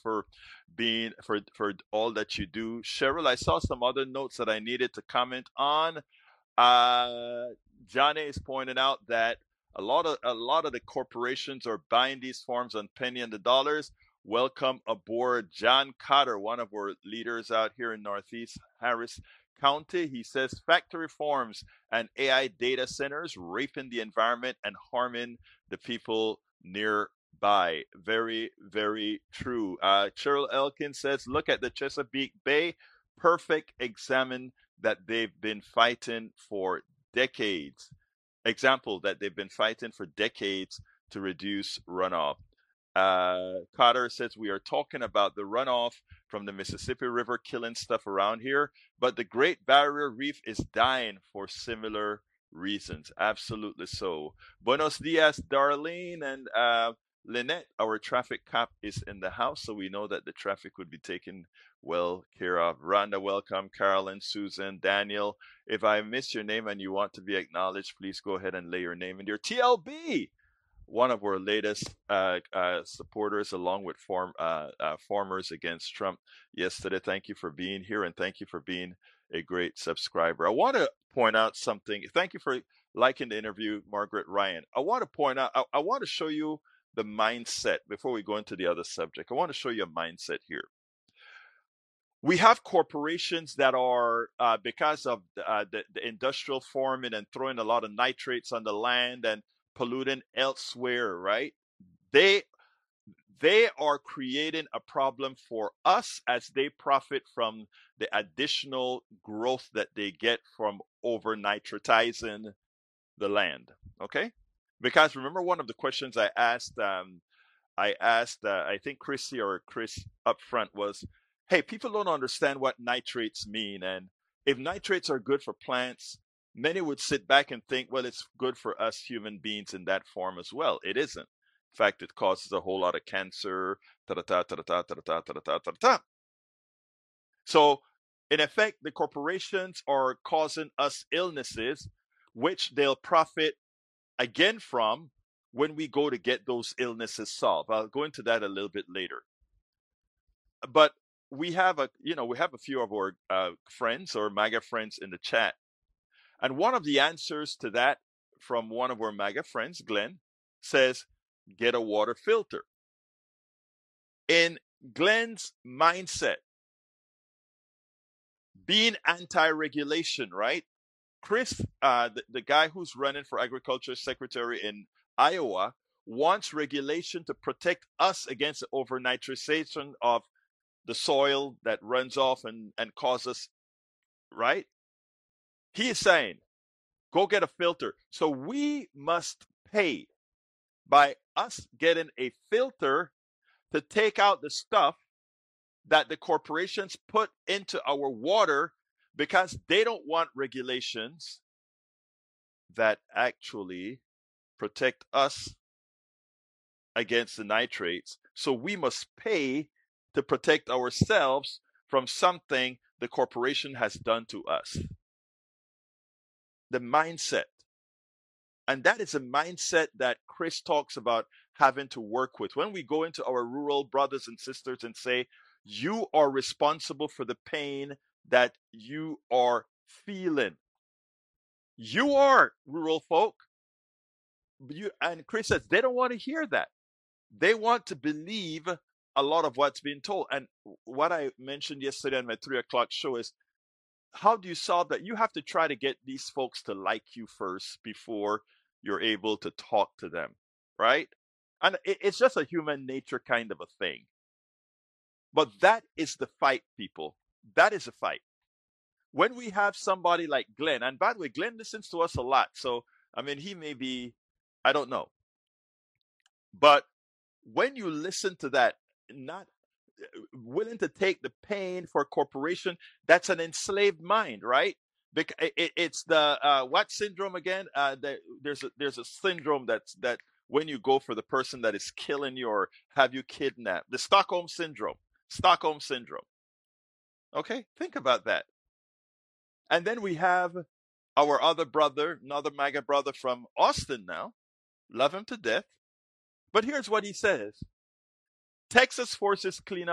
for being for all that you do. Cheryl, I saw some other notes that I needed to comment on. Uh, Johnny is pointing out that a lot of the corporations are buying these farms on penny and the dollars. Welcome aboard, John Cotter, one of our leaders out here in Northeast Harris County. He says factory farms and AI data centers raping the environment and harming the people nearby. Very, very true. Cheryl Elkin says, look at the Chesapeake Bay. Perfect examine that they've been fighting for decades. Example that they've been fighting for decades to reduce runoff. Cotter says we are talking about the runoff from the Mississippi River killing stuff around here, but the Great Barrier Reef is dying for similar reasons. Absolutely so. Buenos dias, Darlene and Lynette. Our traffic cop is in the house, so we know that the traffic would be taken well care of. Rhonda, welcome. Carolyn, Susan, Daniel. If I miss your name and you want to be acknowledged, please go ahead and lay your name in your TLB. One of our latest supporters, along with Farmers Against Trump yesterday. Thank you for being here, and thank you for being a great subscriber. I want to point out something. Thank you for liking the interview, Margaret Ryan. I want to point out, I want to show you the mindset before we go into the other subject. I want to show you a mindset here. We have corporations that are, because of the industrial farming and throwing a lot of nitrates on the land and polluting elsewhere, right? They are creating a problem for us as they profit from the additional growth that they get from over nitratizing the land. Okay, because remember one of the questions I asked, I think Chrissy or Chris up front was, hey, people don't understand what nitrates mean, and if nitrates are good for plants, many would sit back and think, well, it's good for us human beings in that form as well. It isn't. In fact, it causes a whole lot of cancer. So, in effect, the corporations are causing us illnesses, which they'll profit again from when we go to get those illnesses solved. I'll go into that a little bit later. But we have a few of our friends or MAGA friends in the chat. And one of the answers to that from one of our MAGA friends, Glenn, says, get a water filter. In Glenn's mindset, being anti-regulation, right? Chris, the guy who's running for agriculture secretary in Iowa, wants regulation to protect us against the overnitrization of the soil that runs off and causes, right? He is saying, go get a filter. So we must pay by us getting a filter to take out the stuff that the corporations put into our water because they don't want regulations that actually protect us against the nitrates. So we must pay to protect ourselves from something the corporation has done to us. The mindset. And that is a mindset that Chris talks about having to work with. When we go into our rural brothers and sisters and say, you are responsible for the pain that you are feeling. You are rural folk. And Chris says they don't want to hear that. They want to believe a lot of what's being told. And what I mentioned yesterday on my 3:00 show is, how do you solve that? You have to try to get these folks to like you first before you're able to talk to them, right? And it's just a human nature kind of a thing. But that is the fight, people. That is a fight. When we have somebody like Glenn, and by the way, Glenn listens to us a lot. So, I mean, he may be, I don't know. But when you listen to that, not willing to take the pain for a corporation, that's an enslaved mind, right? It's the what syndrome again? There's a syndrome that when you go for the person that is killing you or have you kidnapped, the Stockholm syndrome. Stockholm syndrome. Okay, think about that. And then we have our other brother, another MAGA brother from Austin now. Love him to death. But here's what he says. Texas forces clean up